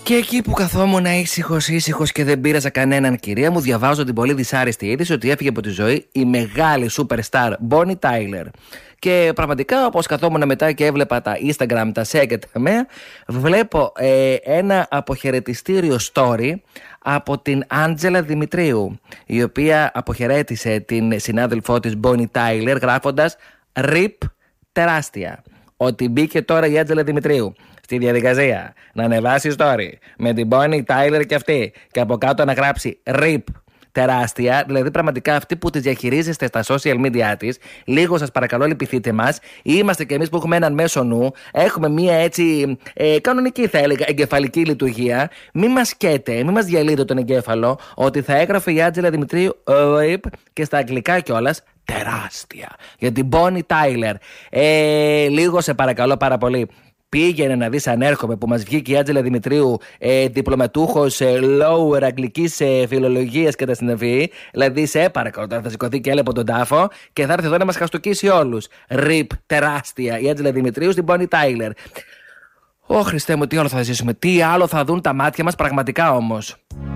Και εκεί που καθόμουν ήσυχος και δεν πείραζα κανέναν, κυρία μου, διαβάζω την πολύ δυσάρεστη είδηση ότι έφυγε από τη ζωή η μεγάλη superstar Bonnie Tyler. Και πραγματικά, όπως καθόμουν μετά και έβλεπα τα Instagram, τα share και τα μέα, βλέπω ένα αποχαιρετιστήριο story από την Άντζελα Δημητρίου, η οποία αποχαιρέτησε την συνάδελφό της Bonnie Tyler γράφοντας RIP τεράστια. Ότι μπήκε τώρα η Άντζελα Δημητρίου στη διαδικασία να ανεβάσει story με την Bonnie Tyler και αυτή, και από κάτω να γράψει RIP τεράστια. Δηλαδή, πραγματικά αυτοί που τις διαχειρίζεστε στα social media της, λίγο σας παρακαλώ, λυπηθείτε μας. Είμαστε κι εμείς που έχουμε έναν μέσο νου, έχουμε μία έτσι κανονική, θα έλεγα, εγκεφαλική λειτουργία. Μη μας σκέτε, μη μας διαλύετε τον εγκέφαλο ότι θα έγραφε η Άντζελα Δημητρίου RIP και στα αγγλικά κιόλας τεράστια για την Bonnie Tyler. Λίγο σε παρακαλώ πάρα πολύ, πήγαινε να δεις αν έρχομαι, που μας βγήκε η Άντζελα Δημητρίου διπλωματούχος lower αγγλικής φιλολογίας και τα συναφή. Δηλαδή, σε παρακαλώ, τώρα θα σηκωθεί και έλεγε από τον τάφο και θα έρθει εδώ να μας χαστοκίσει όλους. RIP τεράστια η Άντζελα Δημητρίου στην Bonnie Tyler. Ω Χριστέ μου, τι άλλο θα ζήσουμε, τι άλλο θα δουν τα μάτια μας πραγματικά όμως.